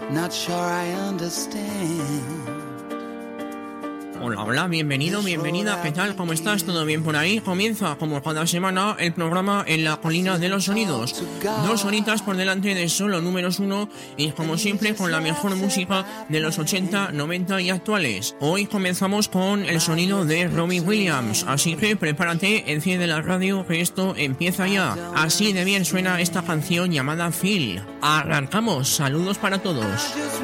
not sure I understand. Hola, hola, bienvenido, bienvenida, ¿qué tal? ¿Cómo estás? ¿Todo bien por ahí? Comienza, como cada semana, el programa En la Colina de los Sonidos. 2 horitas por delante de solo números 1 y, como siempre, con la mejor música de los 80, 90 y actuales. Hoy comenzamos con el sonido de Robbie Williams, así que prepárate, enciende la radio, que esto empieza ya. Así de bien suena esta canción llamada Feel. Arrancamos, saludos para todos.